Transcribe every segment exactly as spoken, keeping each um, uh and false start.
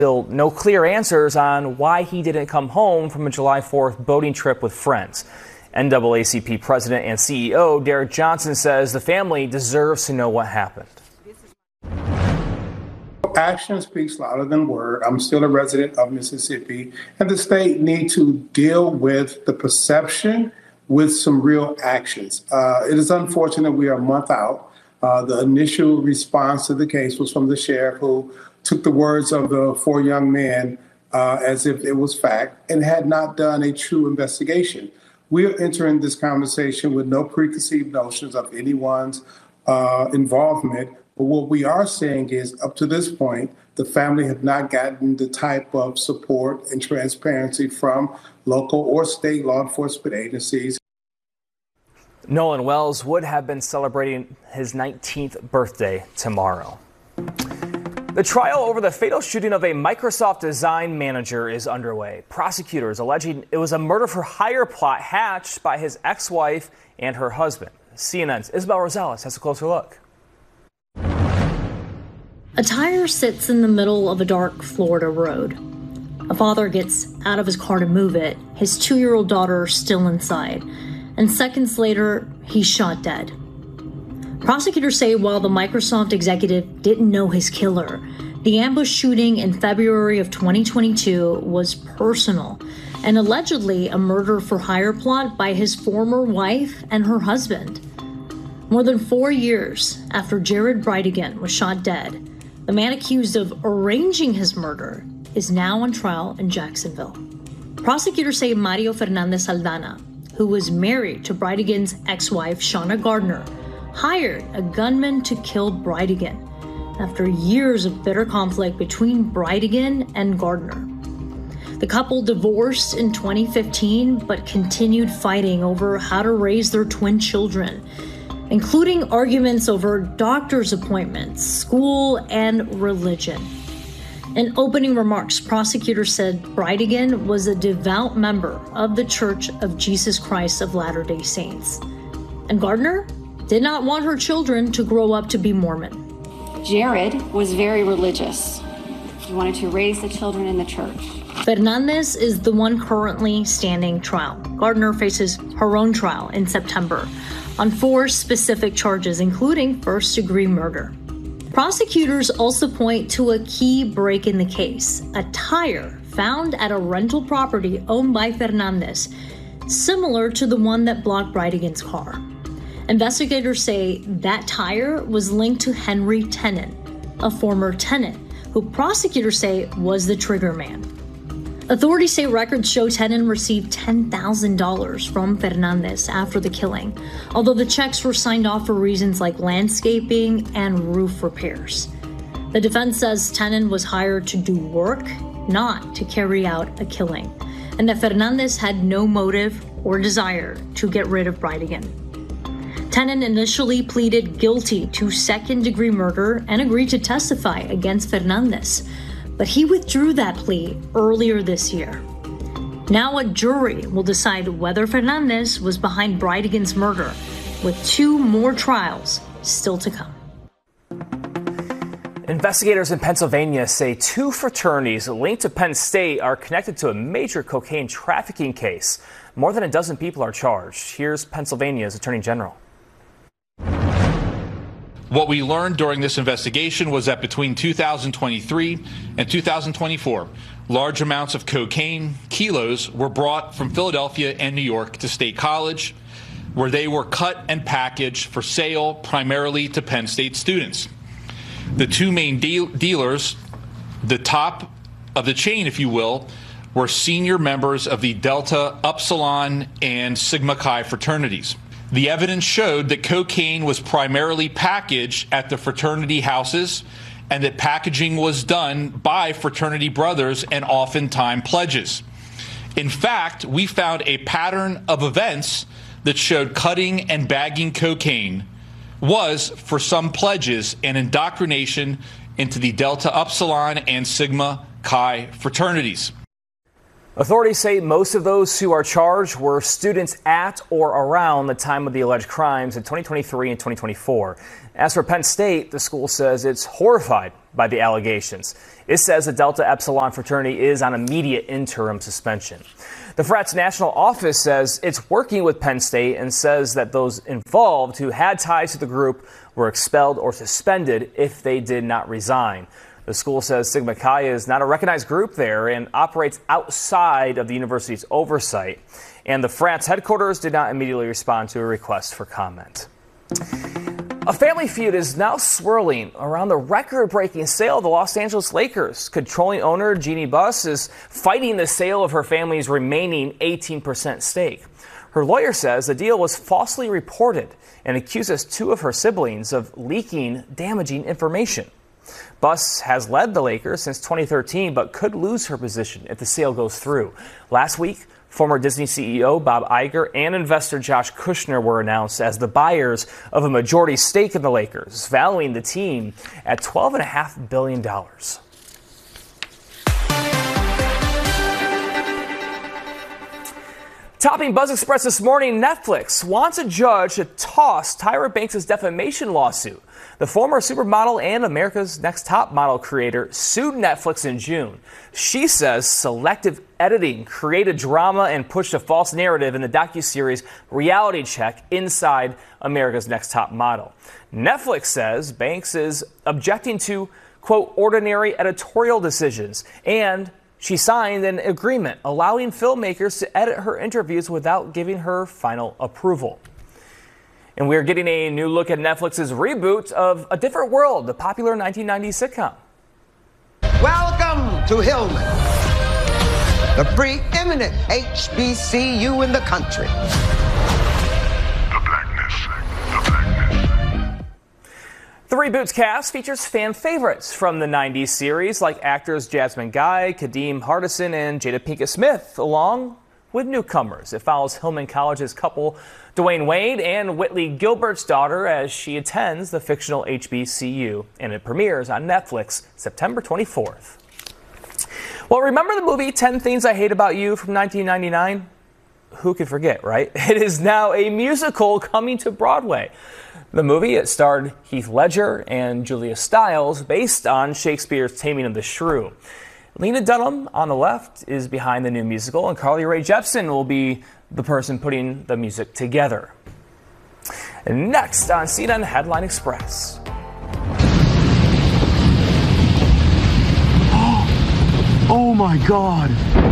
Still no clear answers on why he didn't come home from a July fourth boating trip with friends. N double A C P President and C E O Derek Johnson says the family deserves to know what happened. Action speaks louder than word. I'm still a resident of Mississippi, and the state need to deal with the perception with some real actions. Uh, it is unfortunate we are a month out. Uh, the initial response to the case was from the sheriff, who took the words of the four young men uh, as if it was fact and had not done a true investigation. We are entering this conversation with no preconceived notions of anyone's uh, involvement. But what we are saying is, up to this point, the family have not gotten the type of support and transparency from local or state law enforcement agencies. Nolan Wells would have been celebrating his nineteenth birthday tomorrow. The trial over the fatal shooting of a Microsoft design manager is underway. Prosecutors alleging it was a murder for hire plot hatched by his ex-wife and her husband. C N N's Isabel Rosales has a closer look. A tire sits in the middle of a dark Florida road. A father gets out of his car to move it, his two-year-old daughter still inside, and seconds later, he's shot dead. Prosecutors say while the Microsoft executive didn't know his killer, the ambush shooting in February of twenty twenty-two was personal and allegedly a murder for hire plot by his former wife and her husband. More than four years after Jared Bridegan was shot dead, the man accused of arranging his murder is now on trial in Jacksonville. Prosecutors say Mario Fernandez Aldana, who was married to Bridegan's ex-wife Shauna Gardner, hired a gunman to kill Bridegan after years of bitter conflict between Bridegan and Gardner. The couple divorced in twenty fifteen, but continued fighting over how to raise their twin children, including arguments over doctor's appointments, school, and religion. In opening remarks, prosecutors said Bridegan was a devout member of the Church of Jesus Christ of Latter-day Saints. And Gardner did not want her children to grow up to be Mormon. Jared was very religious. He wanted to raise the children in the church. Fernandez is the one currently standing trial. Gardner faces her own trial in September on four specific charges, including first-degree murder. Prosecutors also point to a key break in the case, a tire found at a rental property owned by Fernandez, similar to the one that blocked Bridegan's car. Investigators say that tire was linked to Henry Tenen, a former tenant, who prosecutors say was the trigger man. Authorities say records show Tenen received ten thousand dollars from Fernandez after the killing, although the checks were signed off for reasons like landscaping and roof repairs. The defense says Tenen was hired to do work, not to carry out a killing, and that Fernandez had no motive or desire to get rid of Bridegan. Tenen initially pleaded guilty to second-degree murder and agreed to testify against Fernandez, but he withdrew that plea earlier this year. Now a jury will decide whether Fernandez was behind Bridegan's murder, with two more trials still to come. Investigators in Pennsylvania say two fraternities linked to Penn State are connected to a major cocaine trafficking case. More than a dozen people are charged. Here's Pennsylvania's Attorney General. What we learned during this investigation was that between two thousand twenty-three and two thousand twenty-four, large amounts of cocaine, kilos, were brought from Philadelphia and New York to State College, where they were cut and packaged for sale primarily to Penn State students. The two main deal dealers, the top of the chain, if you will, were senior members of the Delta Upsilon and Sigma Chi fraternities. The evidence showed that cocaine was primarily packaged at the fraternity houses and that packaging was done by fraternity brothers and oftentimes pledges. In fact, we found a pattern of events that showed cutting and bagging cocaine was, for some pledges, an indoctrination into the Delta Upsilon and Sigma Chi fraternities. Authorities say most of those who are charged were students at or around the time of the alleged crimes in twenty twenty-three and twenty twenty-four. As for Penn State, the school says it's horrified by the allegations. It says the Delta Epsilon fraternity is on immediate interim suspension. The frat's national office says it's working with Penn State and says that those involved who had ties to the group were expelled or suspended if they did not resign. The school says Sigma Chi is not a recognized group there and operates outside of the university's oversight. And the frat's headquarters did not immediately respond to a request for comment. A family feud is now swirling around the record-breaking sale of the Los Angeles Lakers. Controlling owner Jeannie Buss is fighting the sale of her family's remaining eighteen percent stake. Her lawyer says the deal was falsely reported and accuses two of her siblings of leaking damaging information. Buss has led the Lakers since twenty thirteen, but could lose her position if the sale goes through. Last week, former Disney C E O Bob Iger and investor Josh Kushner were announced as the buyers of a majority stake in the Lakers, valuing the team at twelve point five billion dollars. Topping Buzz Express this morning, Netflix wants a judge to toss Tyra Banks' defamation lawsuit. The former supermodel and America's Next Top Model creator sued Netflix in June. She says selective editing created drama and pushed a false narrative in the docuseries Reality Check inside America's Next Top Model. Netflix says Banks is objecting to, quote, ordinary editorial decisions, and she signed an agreement allowing filmmakers to edit her interviews without giving her final approval. And we're getting a new look at Netflix's reboot of A Different World, the popular nineteen nineties sitcom. Welcome to Hillman, the preeminent H B C U in the country. The blackness, the blackness. The reboot's cast features fan favorites from the nineties series like actors Jasmine Guy, Kadeem Hardison, and Jada Pinkett Smith, along with newcomers. It follows Hillman College's couple Dwayne Wade and Whitley Gilbert's daughter as she attends the fictional H B C U, and it premieres on Netflix September twenty-fourth. Well, remember the movie ten Things I Hate About You from nineteen ninety-nine? Who could forget, right? It is now a musical coming to Broadway. The movie, it starred Heath Ledger and Julia Stiles, based on Shakespeare's Taming of the Shrew. Lena Dunham on the left is behind the new musical, and Carly Rae Jepsen will be the person putting the music together. And next on C N N Headline Express. Oh my God!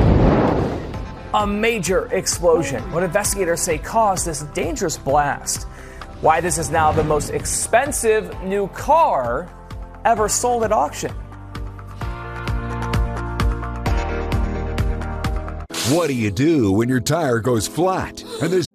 A major explosion, what investigators say caused this dangerous blast. Why this is now the most expensive new car ever sold at auction. What do you do when your tire goes flat and there's